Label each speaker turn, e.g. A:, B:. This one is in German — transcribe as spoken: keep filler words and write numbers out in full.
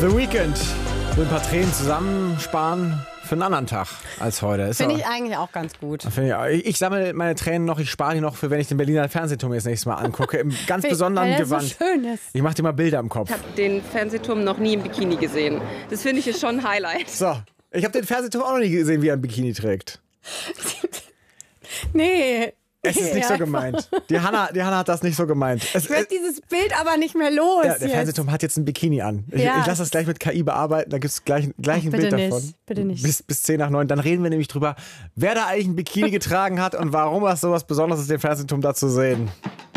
A: The Weeknd will ein paar Tränen zusammensparen für einen anderen Tag als heute.
B: Finde ich eigentlich auch ganz gut.
A: Ich, ich, ich sammle meine Tränen noch, ich spare die noch für, wenn ich den Berliner Fernsehturm jetzt nächstes Mal angucke, im ganz besonderen
B: weil der
A: Gewand.
B: So schön ist.
A: Ich mache dir mal Bilder im Kopf.
C: Ich habe den Fernsehturm noch nie im Bikini gesehen. Das finde ich ist schon ein Highlight.
A: So, ich habe den Fernsehturm auch noch nie gesehen, wie er ein Bikini trägt.
B: Nee.
A: Es ist nicht so gemeint. Die Hanna, die Hanna hat das nicht so gemeint. Es,
B: Ich werde dieses Bild aber nicht mehr los.
A: ja, der
B: jetzt.
A: Fernsehturm hat jetzt ein Bikini an. Ich,
B: Ja.
A: ich lasse das gleich mit K I bearbeiten, da gibt es gleich, gleich
B: Ach,
A: ein
B: bitte
A: Bild
B: nicht.
A: davon.
B: Bitte nicht.
A: Bis, bis zehn nach neun. Dann reden wir nämlich drüber, wer da eigentlich ein Bikini getragen hat und warum das so was Besonderes ist, den Fernsehturm da zu sehen.